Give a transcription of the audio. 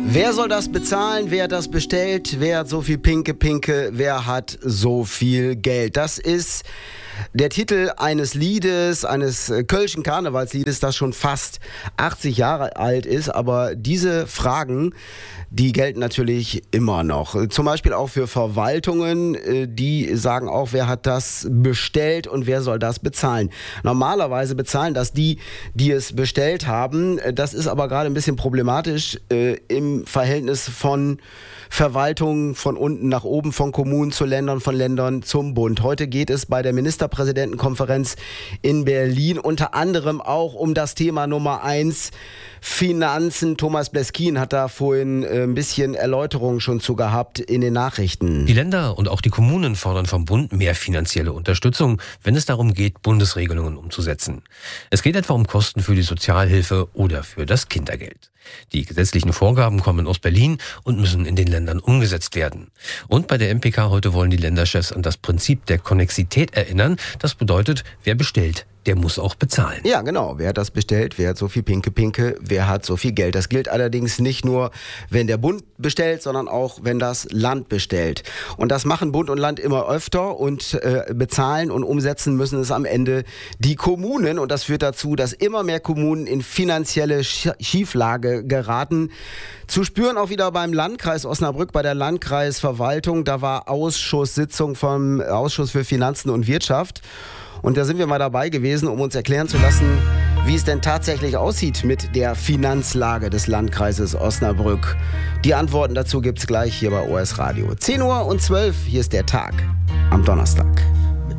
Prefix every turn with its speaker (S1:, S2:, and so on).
S1: Wer soll das bezahlen? Wer hat das bestellt? Wer hat so viel Pinke? Wer hat so viel Geld? Das ist der Titel eines Liedes, eines kölschen Karnevalsliedes, das schon fast 80 Jahre alt ist. Aber diese Fragen, die gelten natürlich immer noch. Zum Beispiel auch für Verwaltungen, die sagen auch, wer hat das bestellt und wer soll das bezahlen. Normalerweise bezahlen das die es bestellt haben. Das ist aber gerade ein bisschen problematisch im Verhältnis von Verwaltungen von unten nach oben, von Kommunen zu Ländern, von Ländern zum Bund. Heute geht es bei der Ministerpräsidentenkonferenz in Berlin unter anderem auch um das Thema Nummer 1, Finanzen. Thomas Bleskin hat da vorhin ein bisschen Erläuterung schon zu gehabt in den Nachrichten.
S2: Die Länder und auch die Kommunen fordern vom Bund mehr finanzielle Unterstützung, wenn es darum geht, Bundesregelungen umzusetzen. Es geht etwa um Kosten für die Sozialhilfe oder für das Kindergeld. Die gesetzlichen Vorgaben kommen aus Berlin und müssen in den Ländern umgesetzt werden. Und bei der MPK heute wollen die Länderchefs an das Prinzip der Konnexität erinnern. Das bedeutet, wer bestellt, der muss auch bezahlen.
S1: Ja, genau. Wer hat das bestellt? Wer hat so viel Pinke? Wer hat so viel Geld? Das gilt allerdings nicht nur, wenn der Bund bestellt, sondern auch, wenn das Land bestellt. Und das machen Bund und Land immer öfter und bezahlen und umsetzen müssen es am Ende die Kommunen. Und das führt dazu, dass immer mehr Kommunen in finanzielle Schieflage geraten. Zu spüren auch wieder beim Landkreis Osnabrück, bei der Landkreisverwaltung. Da war Ausschusssitzung vom Ausschuss für Finanzen und Wirtschaft. Und da sind wir mal dabei gewesen, um uns erklären zu lassen, wie es denn tatsächlich aussieht mit der Finanzlage des Landkreises Osnabrück. Die Antworten dazu gibt's gleich hier bei OS Radio. 10:12 Uhr, hier ist der Tag am Donnerstag.